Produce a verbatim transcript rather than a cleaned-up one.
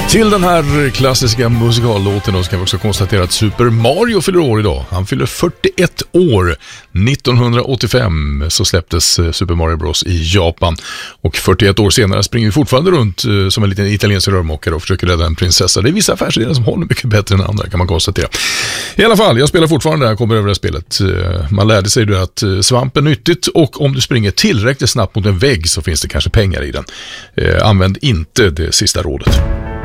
Till den här klassiska musikallåten då så kan vi också konstatera att Super Mario fyller år idag. Han fyller fyrtioett år. nittonhundraåttiofem så släpptes Super Mario Bros i Japan. Och fyrtioett år senare springer vi fortfarande runt som en liten italiensk rörmokare och försöker rädda en prinsessa. Det är vissa affärsidéer som håller mycket bättre än andra, kan man konstatera. I alla fall, jag spelar fortfarande när jag kommer över det här spelet. Man lärde sig då att svamp är nyttigt och om du springer tillräckligt snabbt mot en vägg så finns det kanske pengar i den. Använd inte det sista rådet.